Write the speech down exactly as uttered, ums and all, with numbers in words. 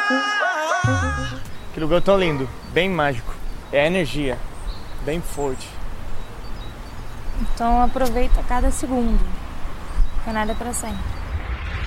Que lugar tão lindo, bem mágico. É energia, bem forte. Então aproveita cada segundo, porque nada é pra sempre.